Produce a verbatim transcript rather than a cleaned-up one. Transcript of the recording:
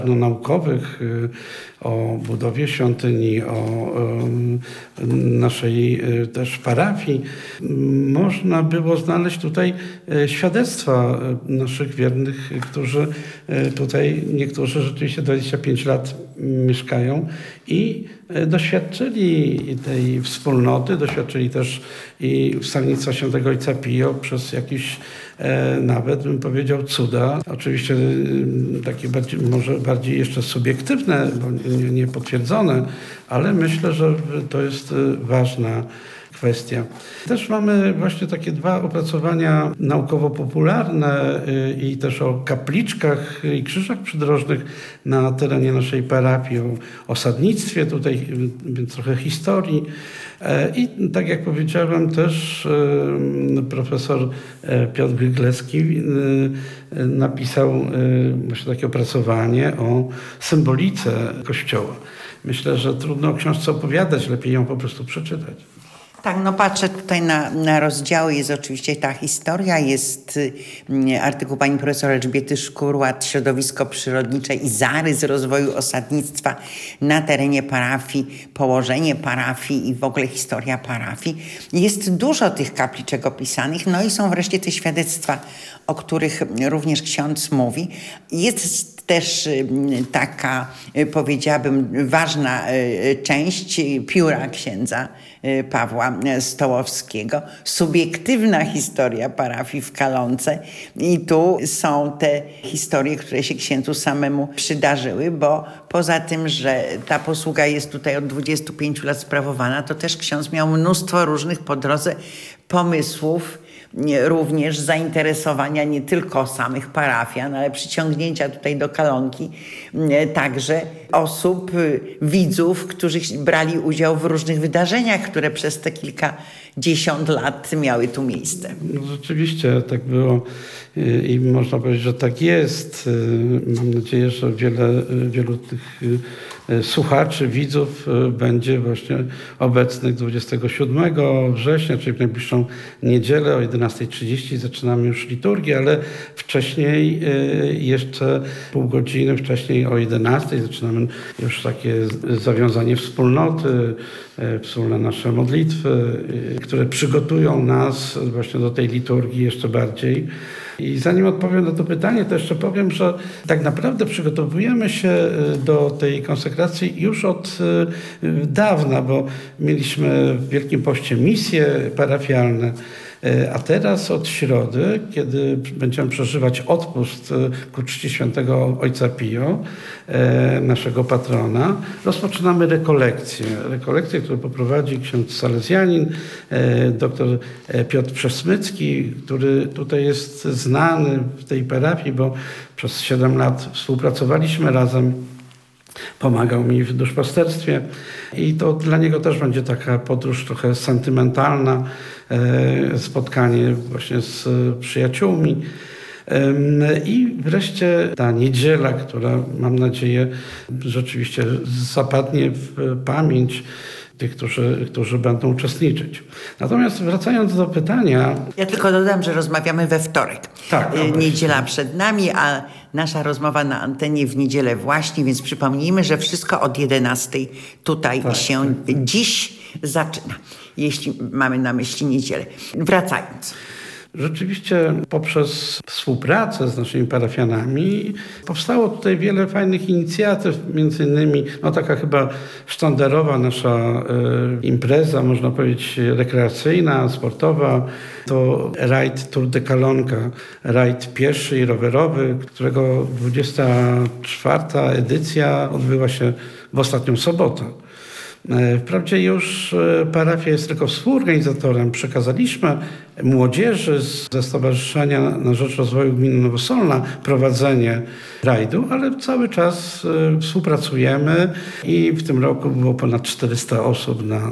no, naukowych, o budowie świątyni, o naszej też parafii, można było znaleźć tutaj świadectwa naszych wiernych, którzy tutaj, niektórzy rzeczywiście dwadzieścia pięć lat mieszkają i doświadczyli tej wspólnoty, doświadczyli też i wstawiennictwa świętego Ojca Pio przez jakiś e, nawet, bym powiedział, cuda. Oczywiście e, takie bardziej, może bardziej jeszcze subiektywne, bo nie, nie potwierdzone, ale myślę, że to jest ważna kwestia. Też mamy właśnie takie dwa opracowania naukowo-popularne i też o kapliczkach i krzyżach przydrożnych na terenie naszej parafii, o osadnictwie tutaj, więc trochę historii. I tak jak powiedziałem, też profesor Piotr Gryglewski napisał właśnie takie opracowanie o symbolice Kościoła. Myślę, że trudno o książce opowiadać, lepiej ją po prostu przeczytać. Tak, no patrzę tutaj na, na rozdziały, jest oczywiście ta historia, jest y, artykuł pani profesor Elżbiety Szkurłat, środowisko przyrodnicze i zarys rozwoju osadnictwa na terenie parafii, położenie parafii i w ogóle historia parafii. Jest dużo tych kapliczek opisanych, no i są wreszcie te świadectwa, o których również ksiądz mówi. Jest też taka, powiedziałabym, ważna część pióra księdza Pawła Stołowskiego. Subiektywna historia parafii w Kalonce. I tu są te historie, które się księdzu samemu przydarzyły, bo poza tym, że ta posługa jest tutaj od dwudziestu pięciu lat sprawowana, to też ksiądz miał mnóstwo różnych po drodze pomysłów, również zainteresowania nie tylko samych parafian, ale przyciągnięcia tutaj do Kalonki także osób, widzów, którzy brali udział w różnych wydarzeniach, które przez te kilkadziesiąt lat miały tu miejsce. No, rzeczywiście tak było i można powiedzieć, że tak jest. Mam nadzieję, że wiele, wielu tych słuchaczy, widzów będzie właśnie obecnych dwudziestego siódmego września, czyli w najbliższą niedzielę o jedenastej trzydzieści zaczynamy już liturgię, ale wcześniej jeszcze pół godziny wcześniej o jedenastej zaczynamy już takie zawiązanie wspólnoty, wspólne nasze modlitwy, które przygotują nas właśnie do tej liturgii jeszcze bardziej. I zanim odpowiem na to pytanie, to jeszcze powiem, że tak naprawdę przygotowujemy się do tej konsekracji już od dawna, bo mieliśmy w Wielkim Poście misje parafialne, a teraz od środy, kiedy będziemy przeżywać odpust ku czci świętego Ojca Pio, naszego patrona, rozpoczynamy rekolekcje. Rekolekcje, które poprowadzi ksiądz salezjanin, dr Piotr Przesmycki, który tutaj jest znany w tej parafii, bo przez siedem lat współpracowaliśmy razem. Pomagał mi w duszpasterstwie i to dla niego też będzie taka podróż trochę sentymentalna, spotkanie właśnie z przyjaciółmi. I wreszcie ta niedziela, która mam nadzieję rzeczywiście zapadnie w pamięć tych, którzy, którzy będą uczestniczyć. Natomiast wracając do pytania... Ja tylko dodam, że rozmawiamy we wtorek. Tak. No Niedziela przed nami, a nasza rozmowa na antenie w niedzielę właśnie, więc przypomnijmy, że wszystko od jedenastej tutaj tak, się tak. dziś zaczyna, jeśli mamy na myśli niedzielę. Wracając. Rzeczywiście poprzez współpracę z naszymi parafianami powstało tutaj wiele fajnych inicjatyw, między innymi no taka chyba sztandarowa nasza e, impreza, można powiedzieć rekreacyjna, sportowa, to rajd Tour de Kalonka, rajd pieszy i rowerowy, którego dwudziesta czwarta edycja odbyła się w ostatnią sobotę. Wprawdzie już parafia jest tylko współorganizatorem. Przekazaliśmy młodzieży ze Stowarzyszenia na Rzecz Rozwoju Gminy Nowosolna prowadzenie rajdu, ale cały czas współpracujemy i w tym roku było ponad czterysta osób na